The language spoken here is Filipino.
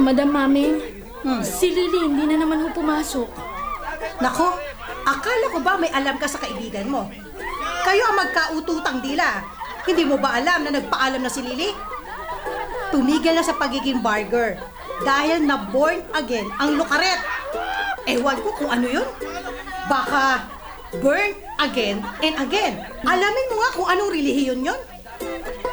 Madam Mami, si Lily hindi na naman ho pumasok. Nako, akala ko ba may alam ka sa kaibigan mo? Kayo ang magkaututang dila. Hindi mo ba alam na nagpaalam na si Lily? Tumigil na sa pagiging barger dahil na born again ang lukaret. Ewan ko kung ano yun. Baka burn again and again. Alamin mo nga kung anong relihiyon yun.